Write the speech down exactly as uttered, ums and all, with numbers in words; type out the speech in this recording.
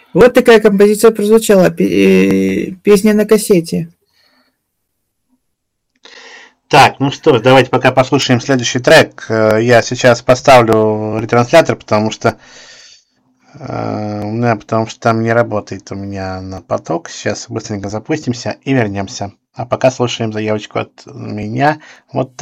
Вот такая композиция прозвучала. Песня на кассете. Так, ну что ж, давайте пока послушаем следующий трек. Я сейчас поставлю ретранслятор, потому что у меня, потому что там не работает у меня на поток. Сейчас быстренько запустимся и вернемся. А пока слушаем заявочку от меня. Вот